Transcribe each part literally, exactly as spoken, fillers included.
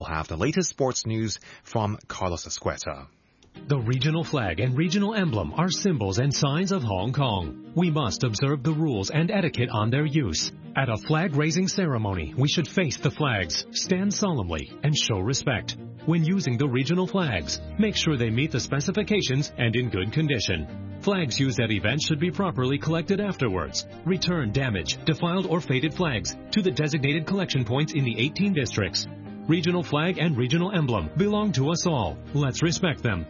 have the latest sports news from Carlos Escueta. The regional flag and regional emblem are symbols and signs of Hong Kong. We must observe the rules and etiquette on their use. At a flag-raising ceremony, we should face the flags, stand solemnly, and show respect. When using the regional flags, make sure they meet the specifications and in good condition. Flags used at events should be properly collected afterwards. Return damaged, defiled, or faded flags to the designated collection points in the eighteen districts. Regional flag and regional emblem belong to us all. Let's respect them.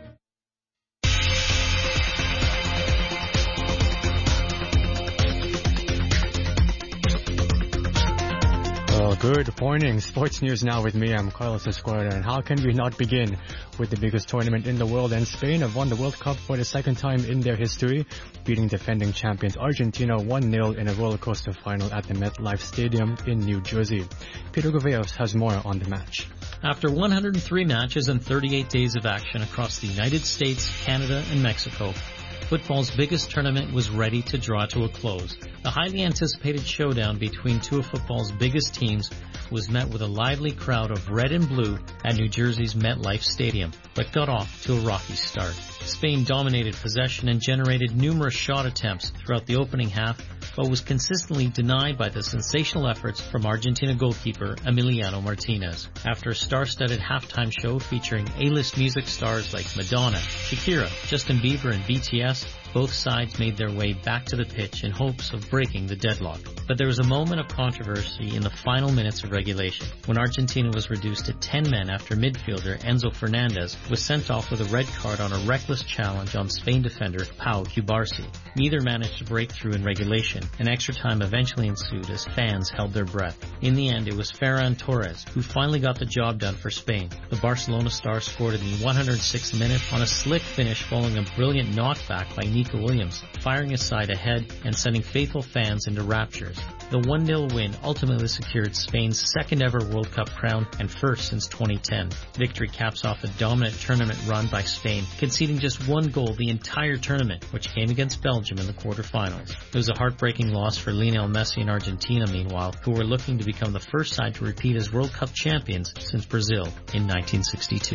Well, good morning. Sports news now with me. I'm Carlos Escueta. And how can we not begin with the biggest tournament in the world? And Spain have won the World Cup for the second time in their history, beating defending champions Argentina one nil in a roller coaster final at the MetLife Stadium in New Jersey. Peter Goveos has more on the match. After one hundred three matches and thirty-eight days of action across the United States, Canada, and Mexico, football's biggest tournament was ready to draw to a close. The highly anticipated showdown between two of football's biggest teams was met with a lively crowd of red and blue at New Jersey's MetLife Stadium, but got off to a rocky start. Spain dominated possession and generated numerous shot attempts throughout the opening half, but was consistently denied by the sensational efforts from Argentina goalkeeper Emiliano Martinez. After a star-studded halftime show featuring A-list music stars like Madonna, Shakira, Justin Bieber, and B T S, both sides made their way back to the pitch in hopes of breaking the deadlock. But there was a moment of controversy in the final minutes of regulation, when Argentina was reduced to ten men after midfielder Enzo Fernandez was sent off with a red card on a reckless challenge on Spain defender Pau Cubarsí. Neither managed to break through in regulation, and extra time eventually ensued as fans held their breath. In the end, it was Ferran Torres who finally got the job done for Spain. The Barcelona star scored in the one hundred sixth minute on a slick finish following a brilliant knockback by Nico Williams, firing his side ahead and sending faithful fans into raptures. The one nil win ultimately secured Spain's second ever World Cup crown and first since twenty ten. Victory caps off a dominant tournament run by Spain, conceding just one goal the entire tournament, which came against Belgium in the quarterfinals. It was a heartbreaking loss for Lionel Messi and Argentina, meanwhile, who were looking to become the first side to repeat as World Cup champions since Brazil in nineteen sixty-two.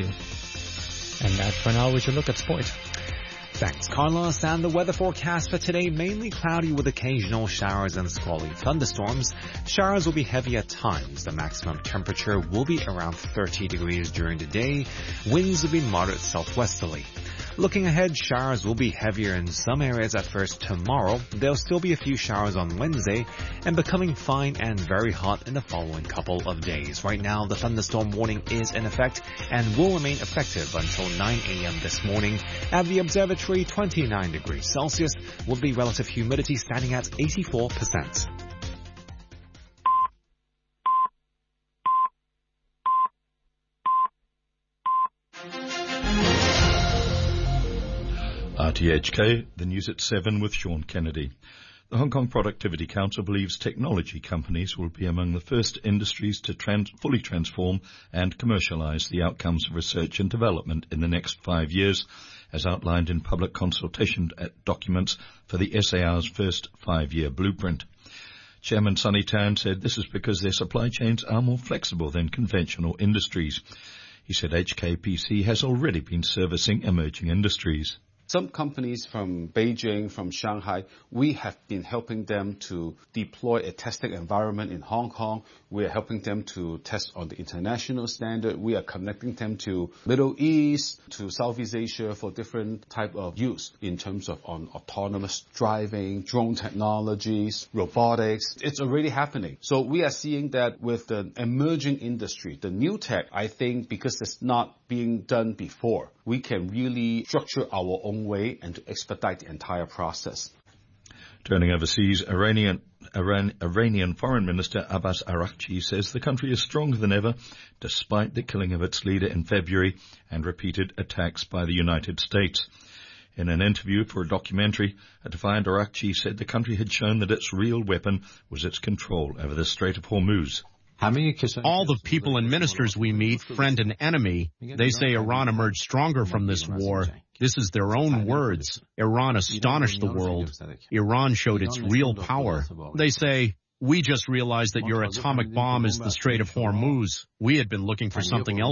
And that's for now. We should look at sport. Thanks, Carlos. And the weather forecast for today, mainly cloudy with occasional showers and squally thunderstorms. Showers will be heavy at times. The maximum temperature will be around thirty degrees during the day. Winds will be moderate southwesterly. Looking ahead, showers will be heavier in some areas at first tomorrow. There'll still be a few showers on Wednesday and becoming fine and very hot in the following couple of days. Right now, the thunderstorm warning is in effect and will remain effective until nine a.m. this morning. At the observatory, twenty-nine degrees Celsius, with the relative humidity standing at eighty-four percent. R T H K, the news at seven with Sean Kennedy. The Hong Kong Productivity Council believes technology companies will be among the first industries to trans- fully transform and commercialize the outcomes of research and development in the next five years, as outlined in public consultation documents for the S A R's first five-year blueprint. Chairman Sonny Tan said this is because their supply chains are more flexible than conventional industries. He said H K P C has already been servicing emerging industries. Some companies from Beijing, from Shanghai, we have been helping them to deploy a testing environment in Hong Kong. We are helping them to test on the international standard. We are connecting them to Middle East, to Southeast Asia for different type of use in terms of on autonomous driving, drone technologies, robotics. It's already happening. So we are seeing that with the emerging industry, the new tech, I think because it's not being done before, we can really structure our own way and to expedite the entire process. Turning overseas, Iranian, Iran, Iranian Foreign Minister Abbas Araghchi says the country is stronger than ever, despite the killing of its leader in February and repeated attacks by the United States. In an interview for a documentary, a defiant Araghchi said the country had shown that its real weapon was its control over the Strait of Hormuz. All the people and ministers we meet, friend and enemy, they say Iran emerged stronger from this war. This is their own words. Iran astonished the world. Iran showed its real power. They say, we just realized that your atomic bomb is the Strait of Hormuz. We had been looking for something else